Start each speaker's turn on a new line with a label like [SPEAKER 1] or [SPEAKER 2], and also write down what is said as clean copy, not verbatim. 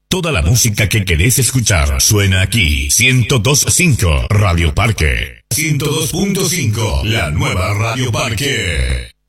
[SPEAKER 1] Toda la música que querés escuchar suena aquí. 102.5 Radio Parque. 102.5 La nueva Radio Parque.